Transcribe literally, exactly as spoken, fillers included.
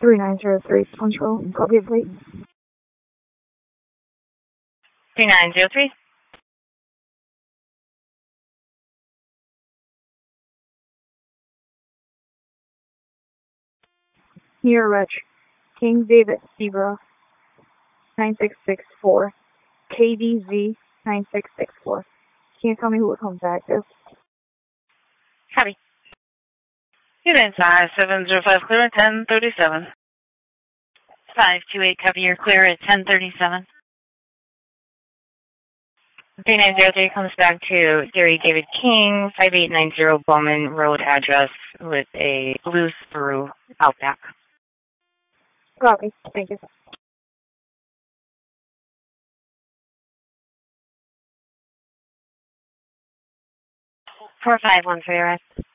three nine zero three Control, copy it, please. three nine zero three. Here, Reg. King David Zebra nine six six four. K D Z nine six six four. Can you tell me who the contact is? Copy. Unit five seven zero five, clear at ten thirty-seven. five two eight, copy, you're clear at ten thirty-seven. three nine zero three comes back to Gary David King, five eight nine zero Bowman Road address with a blue Subaru Outback. Copy. Thank you. four five one for your rest.